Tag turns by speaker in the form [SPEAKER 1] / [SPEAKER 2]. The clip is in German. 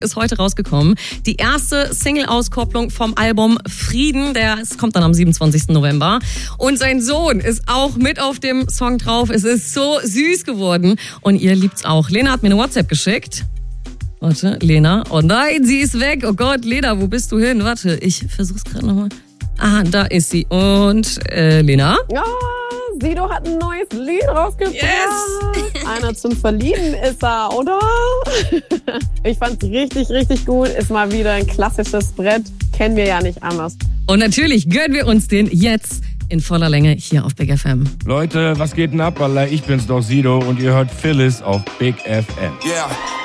[SPEAKER 1] ist heute rausgekommen. Die erste Single-Auskopplung vom Album Frieden, es kommt dann am 27. November. Und sein Sohn ist auch mit auf dem Song drauf. Es ist so süß geworden und ihr liebt's auch. Lena hat mir eine WhatsApp geschickt. Warte, Lena. Oh nein, sie ist weg. Oh Gott, Lena, wo bist du hin? Warte, ich versuch's gerade nochmal. Ah, da ist sie. Und Lena?
[SPEAKER 2] Ja, Sido hat ein neues Lied rausgebracht.
[SPEAKER 1] Yes!
[SPEAKER 2] Einer zum Verlieben ist er, oder? Ich fand's richtig, richtig gut. Ist mal wieder ein klassisches Brett. Kennen wir ja nicht anders.
[SPEAKER 1] Und natürlich gönnen wir uns den jetzt in voller Länge hier auf Big FM.
[SPEAKER 3] Leute, was geht denn ab? Ich bin's doch, Sido, und ihr hört Phyllis auf Big FM.
[SPEAKER 4] Yeah.